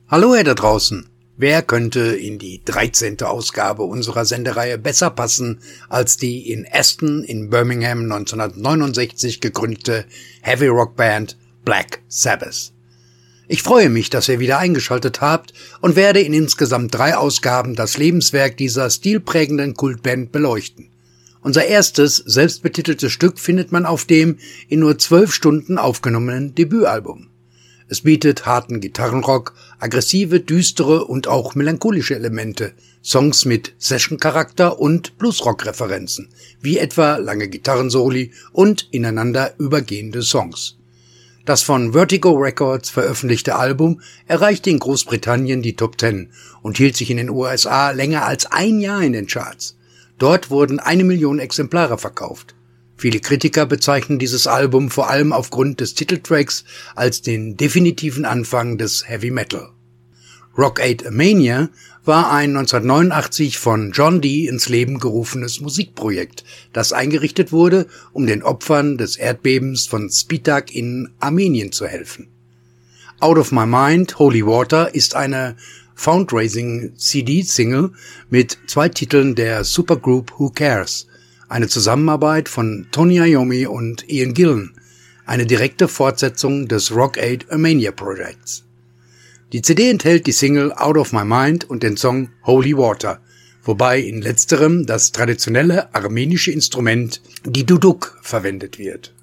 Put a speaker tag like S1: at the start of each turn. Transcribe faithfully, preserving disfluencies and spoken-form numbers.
S1: Hallo ihr da draußen. Wer könnte in die dreizehnte Ausgabe unserer Sendereihe besser passen als die in Aston in Birmingham neunzehnhundertneunundsechzig gegründete Heavy Rock Band Black Sabbath? Ich freue mich, dass ihr wieder eingeschaltet habt und werde in insgesamt drei Ausgaben das Lebenswerk dieser stilprägenden Kultband beleuchten. Unser erstes, selbstbetiteltes Stück findet man auf dem in nur zwölf Stunden aufgenommenen Debütalbum. Es bietet harten Gitarrenrock, aggressive, düstere und auch melancholische Elemente, Songs mit Session-Charakter und Bluesrock-Referenzen, wie etwa lange Gitarrensoli und ineinander übergehende Songs. Das von Vertigo Records veröffentlichte Album erreichte in Großbritannien die Top Ten und hielt sich in den U S A länger als ein Jahr in den Charts. Dort wurden eine Million Exemplare verkauft. Viele Kritiker bezeichnen dieses Album vor allem aufgrund des Titeltracks als den definitiven Anfang des Heavy Metal. Rock Aid A Mania war ein neunzehnhundertneunundachtzig von John Dee ins Leben gerufenes Musikprojekt, das eingerichtet wurde, um den Opfern des Erdbebens von Spitak in Armenien zu helfen. Out of My Mind, Holy Water ist eine Fundraising-C D-Single mit zwei Titeln der Supergroup Who Cares, eine Zusammenarbeit von Tony Iommi und Ian Gillan, eine direkte Fortsetzung des Rock Aid A Mania Projekts. Die C D enthält die Single Out of My Mind und den Song Holy Water, wobei in letzterem das traditionelle armenische Instrument, die Duduk, verwendet wird.